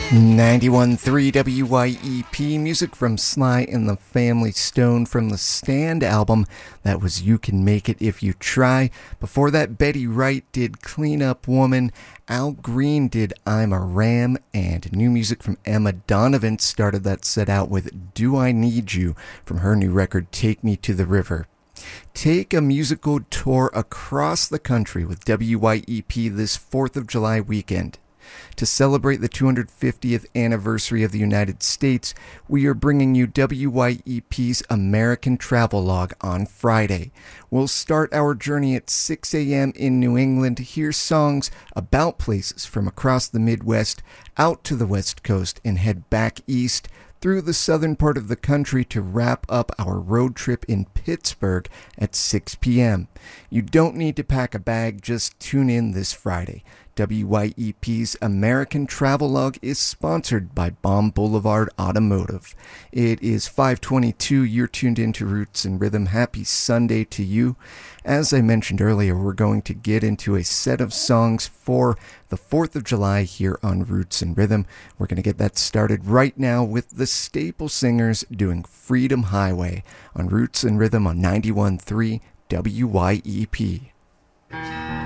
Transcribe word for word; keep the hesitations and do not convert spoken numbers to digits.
ninety-one point three W Y E P, music from Sly and the Family Stone from the Stand album. That was You Can Make It If You Try. Before that, Betty Wright did Clean Up Woman, Al Green did I'm a Ram, and new music from Emma Donovan started that set out with Do I Need You from her new record Take Me to the River. Take a musical tour across the country with W Y E P this fourth of July weekend. To celebrate the two hundred fiftieth anniversary of the United States, we are bringing you W Y E P's American Travelogue on Friday. We'll start our journey at six a.m. in New England, hear songs about places from across the Midwest, out to the West Coast, and head back east through the southern part of the country to wrap up our road trip in Pittsburgh at six p.m. You don't need to pack a bag, just tune in this Friday. W Y E P's American Travelogue is sponsored by Bomb Boulevard Automotive. It is five twenty-two. You're tuned into Roots and Rhythm. Happy Sunday to you. As I mentioned earlier, we're going to get into a set of songs for the fourth of July here on Roots and Rhythm. We're going to get that started right now with the Staple Singers doing Freedom Highway on Roots and Rhythm on ninety-one point three W Y E P.